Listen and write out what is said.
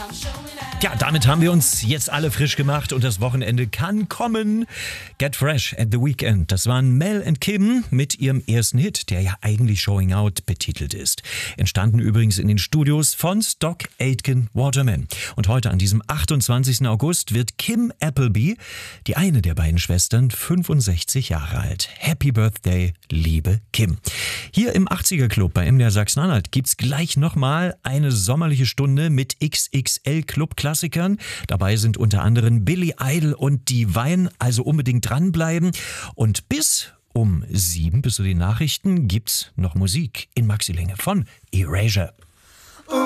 Ja, damit haben wir uns jetzt alle frisch gemacht und das Wochenende kann kommen. Get Fresh at the Weekend. Das waren Mel and Kim mit ihrem ersten Hit, der ja eigentlich Showing Out betitelt ist. Entstanden übrigens in den Studios von Stock Aitken Waterman. Und heute an diesem 28. August wird Kim Appleby, die eine der beiden Schwestern, 65 Jahre alt. Happy Birthday, liebe Kim. Hier im 80er Club bei MDR Sachsen-Anhalt gibt's gleich nochmal eine sommerliche Stunde mit XXL Club Klassikern. Dabei sind unter anderem Billy Idol und Divine, also unbedingt dranbleiben. Und bis um 7, bis zu den Nachrichten, gibt's noch Musik in Maxi-Länge von Erasure.